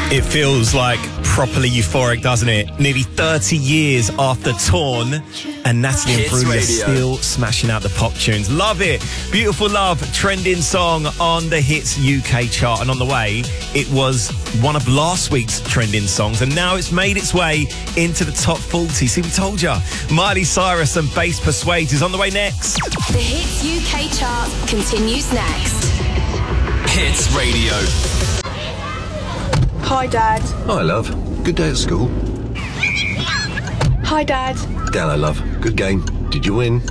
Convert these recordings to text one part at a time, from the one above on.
It feels like properly euphoric, doesn't it? Nearly 30 years after Torn, and Natalie and Imbruglia are still smashing out the pop tunes. Love it. Beautiful Love, trending song on the Hits UK chart. And on the way, it was one of last week's trending songs, and now it's made its way into the top 40. See, we told you. Miley Cyrus and Bass Persuades is on the way next. The Hits UK chart continues next. Hits Radio. Hi, Dad. Hi, love. Good day at school. Hi, Dad. Hello, love. Good game. Did you win?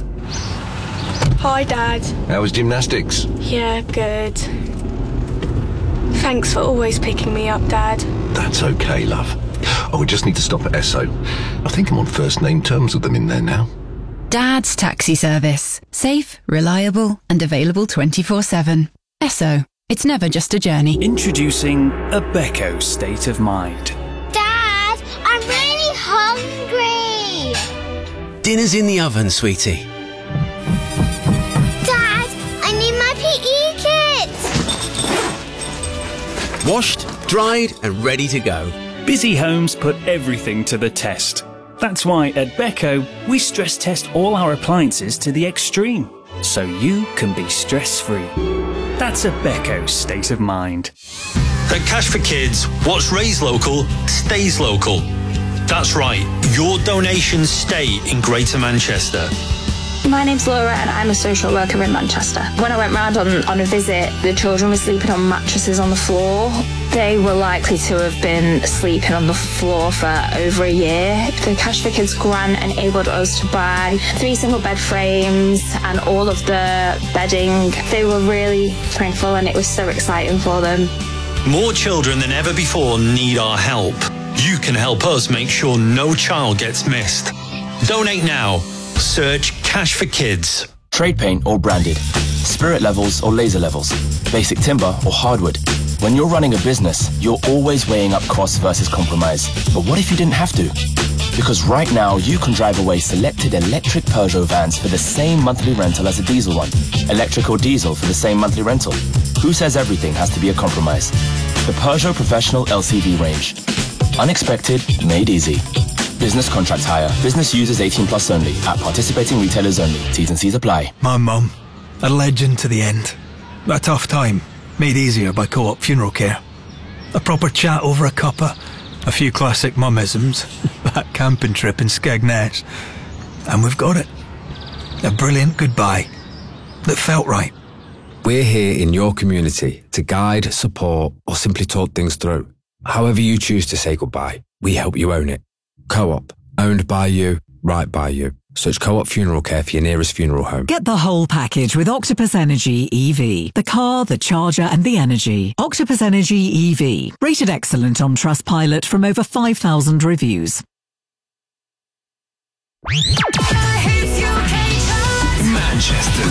Hi, Dad. How was gymnastics? Yeah, good. Thanks for always picking me up, Dad. That's okay, love. Oh, we just need to stop at Esso. I think I'm on first name terms with them in there now. Dad's Taxi Service. Safe, reliable, and available 24/7. Esso. It's never just a journey. Introducing a Becco State of Mind. Dad, I'm really hungry. Dinner's in the oven, sweetie. Dad, I need my PE kit. Washed, dried, and ready to go. Busy homes put everything to the test. That's why at Becco, we stress test all our appliances to the extreme, so you can be stress-free. That's a Becco State of Mind. At Cash for Kids, what's raised local stays local. That's right, your donations stay in Greater Manchester. My name's Laura and I'm a social worker in Manchester. When I went round on a visit, the children were sleeping on mattresses on the floor. They were likely to have been sleeping on the floor for over a year. The Cash for Kids grant enabled us to buy 3 single bed frames and all of the bedding. They were really thankful and it was so exciting for them. More children than ever before need our help. You can help us make sure no child gets missed. Donate now. Search Cash for Kids. Trade paint or branded, spirit levels or laser levels, basic timber or hardwood. When you're running a business, you're always weighing up cost versus compromise. But what if you didn't have to? Because right now, you can drive away selected electric Peugeot vans for the same monthly rental as a diesel one. Electric or diesel for the same monthly rental. Who says everything has to be a compromise? The Peugeot Professional LCV range. Unexpected, made easy. Business contract hire. Business users 18 plus only. At participating retailers only. T's and C's apply. My mum, a legend to the end. A tough time, made easier by Co-op Funeral Care. A proper chat over a cuppa, a few classic mummisms, that camping trip in Skegness, and we've got it. A brilliant goodbye that felt right. We're here in your community to guide, support, or simply talk things through. However you choose to say goodbye, we help you own it. Co-op, owned by you, right by you. Search Co-op Funeral Care for your nearest funeral home. Get the whole package with Octopus Energy EV. The car, the charger and the energy. Octopus Energy EV. Rated excellent on Trustpilot from over 5,000 reviews. Manchester.